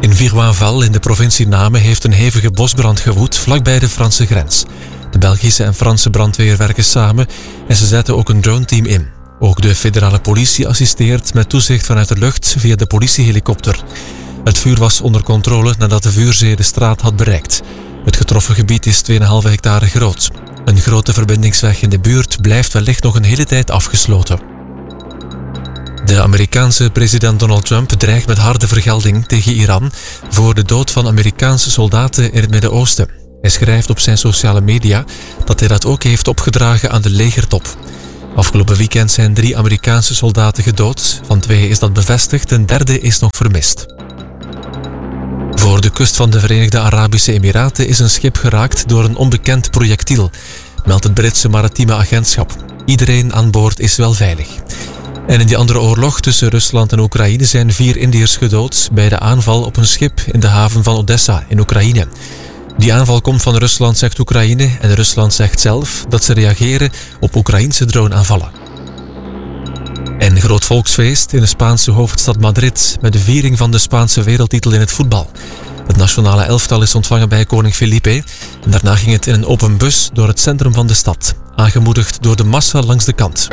In Viroinval in de provincie Namen heeft een hevige bosbrand gewoed vlakbij de Franse grens. De Belgische en Franse brandweer werken samen en ze zetten ook een droneteam in. Ook de federale politie assisteert met toezicht vanuit de lucht via de politiehelikopter. Het vuur was onder controle nadat de vuurzee de straat had bereikt. Het getroffen gebied is 2,5 hectare groot. Een grote verbindingsweg in de buurt blijft wellicht nog een hele tijd afgesloten. De Amerikaanse president Donald Trump dreigt met harde vergelding tegen Iran voor de dood van Amerikaanse soldaten in het Midden-Oosten. Hij schrijft op zijn sociale media dat hij dat ook heeft opgedragen aan de legertop. Afgelopen weekend zijn 3 Amerikaanse soldaten gedood. Van 2 is dat bevestigd, een derde is nog vermist. Voor de kust van de Verenigde Arabische Emiraten is een schip geraakt door een onbekend projectiel, meldt het Britse maritieme agentschap. Iedereen aan boord is wel veilig. En in die andere oorlog tussen Rusland en Oekraïne zijn 4 Indiërs gedood bij de aanval op een schip in de haven van Odessa in Oekraïne. Die aanval komt van Rusland, zegt Oekraïne, en Rusland zegt zelf dat ze reageren op Oekraïnse droneaanvallen. En groot volksfeest in de Spaanse hoofdstad Madrid met de viering van de Spaanse wereldtitel in het voetbal. Het nationale elftal is ontvangen bij koning Felipe en daarna ging het in een open bus door het centrum van de stad, aangemoedigd door de massa langs de kant.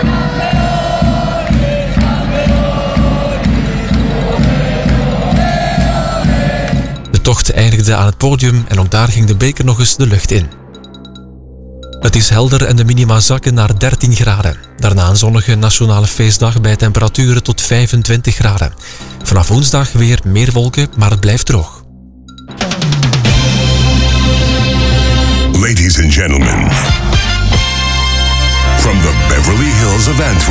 De tocht eindigde aan het podium en ook daar ging de beker nog eens de lucht in. Het is helder en de minima zakken naar 13 graden. Daarna een zonnige nationale feestdag bij temperaturen tot 25 graden. Vanaf woensdag weer meer wolken, maar het blijft droog. Ladies and gentlemen, from the Beverly Hills of Antwerp,